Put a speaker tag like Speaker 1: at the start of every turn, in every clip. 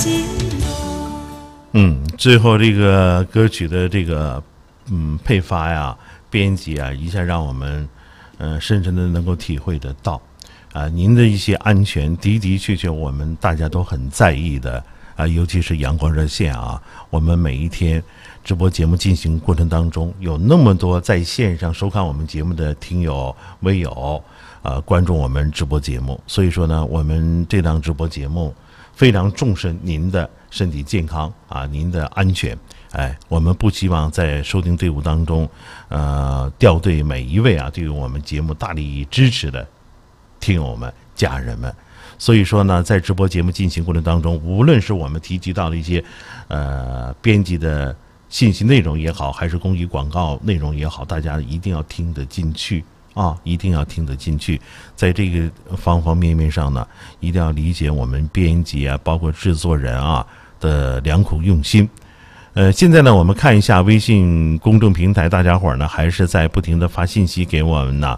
Speaker 1: 最后这个歌曲的这个配发呀、编辑啊，一下让我们深深的能够体会得到您的一些安全的的确确我们大家都很在意的尤其是阳光热线我们每一天直播节目进行过程当中，有那么多在线上收看我们节目的听友微友关注我们直播节目，所以说呢，我们这档直播节目非常重视您的身体健康您的安全。我们不希望在收听队伍当中掉队每一位对于我们节目大力支持的听友们、家人们。所以说呢，在直播节目进行过程当中，无论是我们提及到的一些编辑的信息内容也好，还是公益广告内容也好，大家一定要听得进去一定要听得进去。在这个方方面面上呢，一定要理解我们编辑包括制作人的良苦用心。现在呢，我们看一下微信公众平台，大家伙呢还是在不停的发信息给我们呢，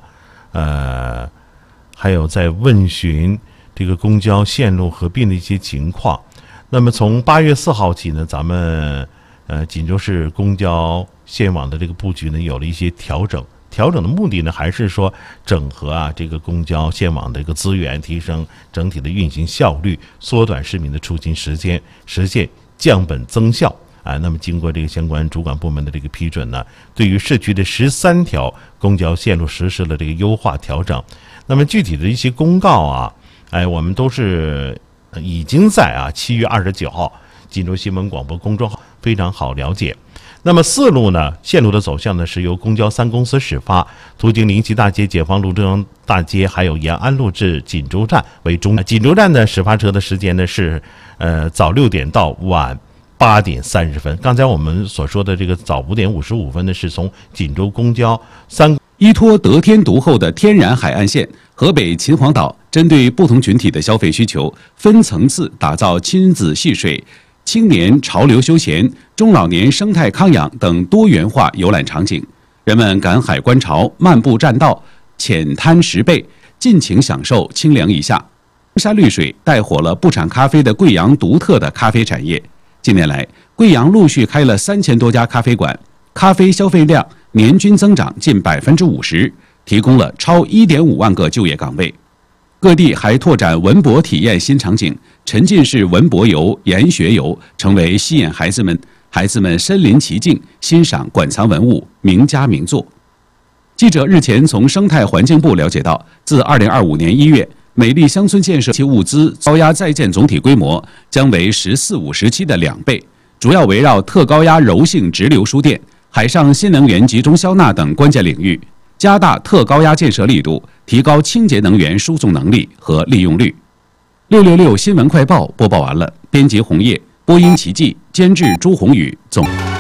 Speaker 1: 还有在问询这个公交线路合并的一些情况。那么从8月4号起呢，咱们锦州市公交线网的这个布局呢有了一些调整。调整的目的呢，还是说整合这个公交线网的一个资源，提升整体的运行效率，缩短市民的出行时间，实现降本增效。那么经过这个相关主管部门的这个批准呢，对于市区的13条公交线路实施了这个优化调整。那么具体的一些公告我们都是已经在7月29号锦州新闻广播公众号非常好了解。那么4路呢，线路的走向呢是由公交3公司始发，途经临溪大街、解放路、中央大街，还有延安路至锦州站为中。锦州站的始发车的时间呢是早6点到晚8点30分。刚才我们所说的这个早5点55分呢，是从锦州公交
Speaker 2: 依托得天独厚的天然海岸线，河北秦皇岛针对不同群体的消费需求，分层次打造亲子戏水、青年潮流休闲、中老年生态康养等多元化游览场景。人们赶海观潮、漫步栈道、浅滩石贝，尽情享受清凉一夏。青山绿水带火了不产咖啡的贵阳独特的咖啡产业。近年来，贵阳陆续开了3000多家咖啡馆，咖啡消费量年均增长近50%，提供了超1.5万个就业岗位。各地还拓展文博体验新场景，沉浸式文博游、研学游成为吸引孩子们身临其境欣赏馆藏文物、名家名作。记者日前从生态环境部了解到，自2025年1月，美丽乡村建设其物资高压在建总体规模将为14、57的2倍，主要围绕特高压柔性直流输电、海上新能源集中消纳等关键领域，加大特高压建设力度，提高清洁能源输送能力和利用率。666新闻快报播报完了，编辑红叶，播音奇迹，监制朱宏宇，总。